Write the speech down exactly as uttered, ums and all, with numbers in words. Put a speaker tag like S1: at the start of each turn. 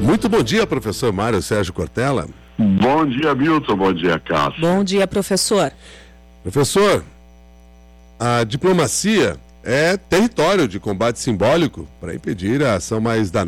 S1: Muito bom dia, professor Mário Sérgio Cortella.
S2: Bom dia, Milton. Bom dia, Cássio.
S3: Bom dia, professor.
S1: Professor, a diplomacia é território de combate simbólico para impedir a ação mais danosa